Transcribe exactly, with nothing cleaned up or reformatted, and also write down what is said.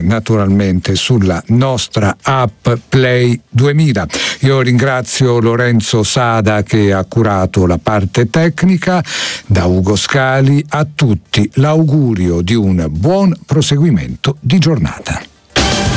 naturalmente sulla nostra app Play duemila. Io ringrazio Lorenzo Sada che ha curato la parte tecnica. Da Ugo Scali a tutti l'augurio di un buon proseguimento di giornata.